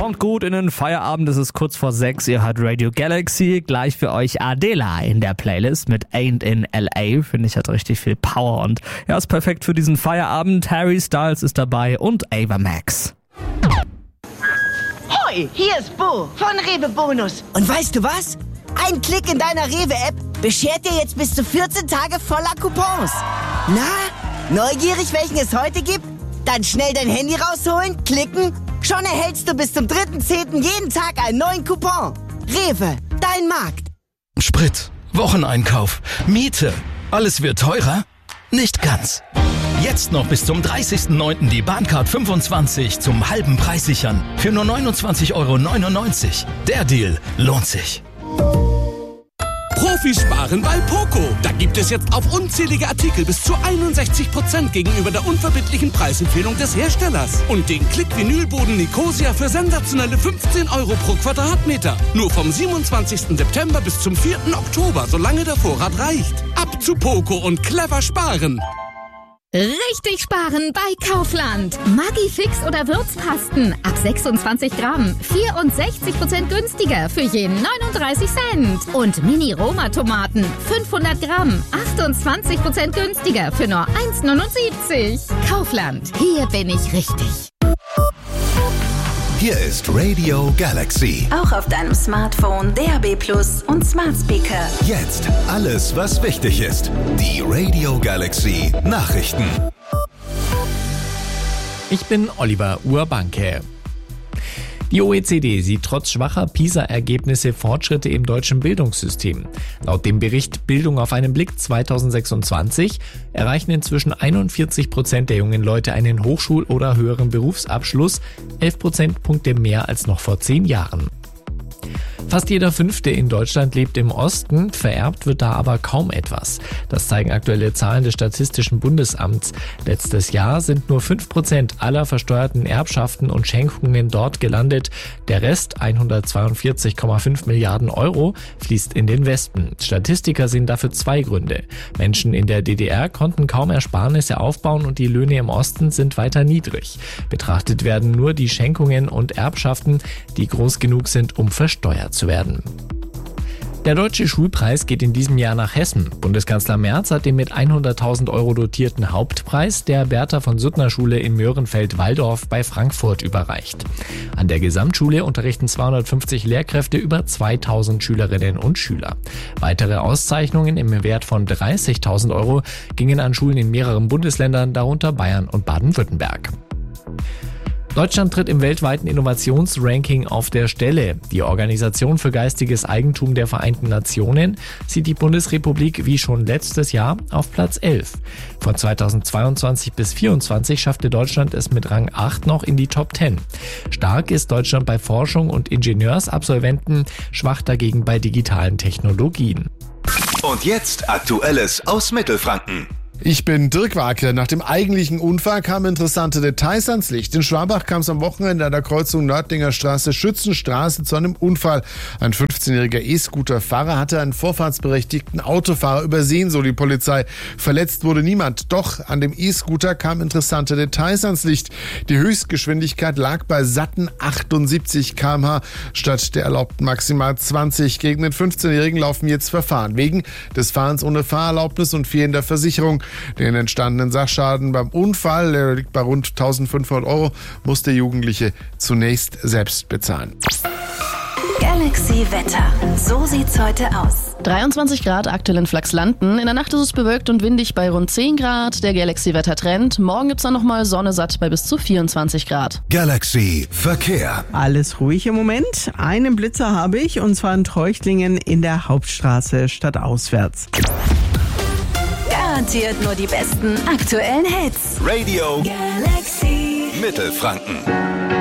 Kommt gut in den Feierabend, es ist kurz vor 6, ihr hört Radio Galaxy. Gleich für euch Adela in der Playlist mit Ain't in L.A. Finde ich, hat richtig viel Power und ja, ist perfekt für diesen Feierabend. Harry Styles ist dabei und Ava Max. Hoi, hier ist Bo von Rewe Bonus. Und weißt du was? Ein Klick in deiner Rewe-App beschert dir jetzt bis zu 14 Tage voller Coupons. Na, neugierig, welchen es heute gibt? Dann schnell dein Handy rausholen, klicken. Schon erhältst du bis zum 3.10. jeden Tag einen neuen Coupon. Rewe, dein Markt. Sprit, Wocheneinkauf, Miete. Alles wird teurer? Nicht ganz. Jetzt noch bis zum 30.09. die Bahncard 25 zum halben Preis sichern. Für nur 29,99 €. Der Deal lohnt sich. Profis sparen bei Poco. Da gibt es jetzt auf unzählige Artikel bis zu 61% gegenüber der unverbindlichen Preisempfehlung des Herstellers. Und den Klick-Vinylboden Nicosia für sensationelle 15 € pro Quadratmeter. Nur vom 27. September bis zum 4. Oktober, solange der Vorrat reicht. Ab zu Poco und clever sparen. Richtig sparen bei Kaufland. Maggi-Fix oder Würzpasten ab 26 Gramm. 64% günstiger für jeden 39 Cent. Und Mini-Roma-Tomaten 500 Gramm. 28% günstiger für nur 1,79. Kaufland, hier bin ich richtig. Hier ist Radio Galaxy. Auch auf deinem Smartphone, DAB+ und Smart Speaker. Jetzt alles, was wichtig ist. Die Radio Galaxy Nachrichten. Ich bin Oliver Urbanke. Die OECD sieht trotz schwacher PISA-Ergebnisse Fortschritte im deutschen Bildungssystem. Laut dem Bericht Bildung auf einen Blick 2026 erreichen inzwischen 41% der jungen Leute einen Hochschul- oder höheren Berufsabschluss, 11 Prozentpunkte mehr als noch vor 10 Jahren. Fast jeder Fünfte in Deutschland lebt im Osten, vererbt wird da aber kaum etwas. Das zeigen aktuelle Zahlen des Statistischen Bundesamts. Letztes Jahr sind nur 5% aller versteuerten Erbschaften und Schenkungen dort gelandet. Der Rest, 142,5 Milliarden €, fließt in den Westen. Statistiker sehen dafür zwei Gründe. Menschen in der DDR konnten kaum Ersparnisse aufbauen und die Löhne im Osten sind weiter niedrig. Betrachtet werden nur die Schenkungen und Erbschaften, die groß genug sind, um versteuert zu werden. Der Deutsche Schulpreis geht in diesem Jahr nach Hessen. Bundeskanzler Merz hat den mit 100.000 € dotierten Hauptpreis der Bertha von Suttner Schule in Möhrenfeld-Walldorf bei Frankfurt überreicht. An der Gesamtschule unterrichten 250 Lehrkräfte über 2.000 Schülerinnen und Schüler. Weitere Auszeichnungen im Wert von 30.000 € gingen an Schulen in mehreren Bundesländern, darunter Bayern und Baden-Württemberg. Deutschland tritt im weltweiten Innovationsranking auf der Stelle. Die Organisation für geistiges Eigentum der Vereinten Nationen sieht die Bundesrepublik wie schon letztes Jahr auf Platz 11. Von 2022 bis 2024 schaffte Deutschland es mit Rang 8 noch in die Top 10. Stark ist Deutschland bei Forschung und Ingenieursabsolventen, schwach dagegen bei digitalen Technologien. Und jetzt Aktuelles aus Mittelfranken. Ich bin Dirk Wagner. Nach dem eigentlichen Unfall kamen interessante Details ans Licht. In Schwabach kam es am Wochenende an der Kreuzung Nördlinger Straße, Schützenstraße zu einem Unfall. Ein 15-jähriger E-Scooter-Fahrer hatte einen vorfahrtsberechtigten Autofahrer übersehen, so die Polizei. Verletzt wurde niemand. Doch an dem E-Scooter kamen interessante Details ans Licht. Die Höchstgeschwindigkeit lag bei satten 78 km/h statt der erlaubten maximal 20. Gegen den 15-Jährigen laufen jetzt Verfahren wegen des Fahrens ohne Fahrerlaubnis und fehlender Versicherung. Den entstandenen Sachschaden beim Unfall, der liegt bei rund 1.500 €, muss der Jugendliche zunächst selbst bezahlen. Galaxy Wetter. So sieht's heute aus. 23 Grad aktuell in Flachslanden. In der Nacht ist es bewölkt und windig bei rund 10 Grad. Der Galaxy-Wetter-Trend. Morgen gibt's dann nochmal Sonne satt bei bis zu 24 Grad. Galaxy Verkehr. Alles ruhig im Moment. Einen Blitzer habe ich, und zwar in Treuchtlingen in der Hauptstraße stadtauswärts. Garantiert nur die besten aktuellen Hits. Radio Galaxy Mittelfranken.